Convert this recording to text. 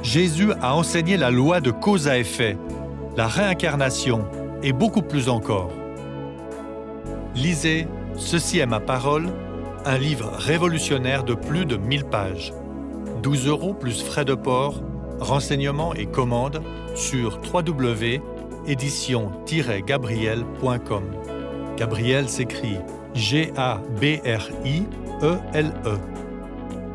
Jésus a enseigné la loi de cause à effet, la réincarnation et beaucoup plus encore. Lisez « Ceci est ma parole », un livre révolutionnaire de plus de 1000 pages. 12 € plus frais de port, renseignements et commandes sur www.édition-gabriel.com. Gabriel s'écrit G-A-B-R-I-E-L-E.